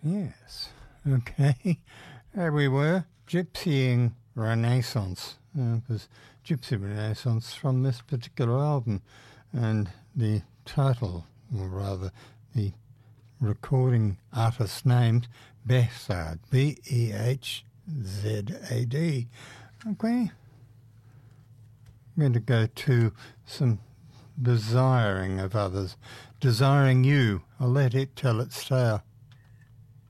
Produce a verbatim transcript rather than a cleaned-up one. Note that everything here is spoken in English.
Yes. Okay. There we were, Gypsying Renaissance. Uh, it was Gypsy Renaissance from this particular album. And the title, or rather the recording artist named Behzad, B E H Z A D. Okay. I'm going to go to some desiring of others. Desiring You, I'll let it tell its tale.